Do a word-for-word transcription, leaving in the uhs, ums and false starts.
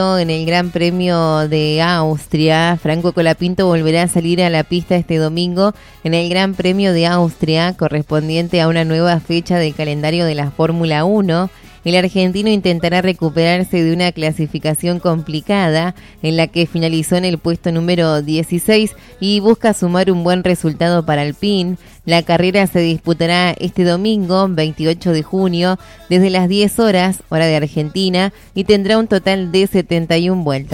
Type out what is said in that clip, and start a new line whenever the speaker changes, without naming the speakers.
En el Gran Premio de Austria, Franco Colapinto volverá a salir a la pista este domingo en el Gran Premio de Austria, correspondiente a una nueva fecha del calendario de la Fórmula uno. El argentino intentará recuperarse de una clasificación complicada en la que finalizó en el puesto número dieciséis y busca sumar un buen resultado para Alpine. La carrera se disputará este domingo, veintiocho de junio, desde las diez horas, hora de Argentina, y tendrá un total de setenta y una vueltas.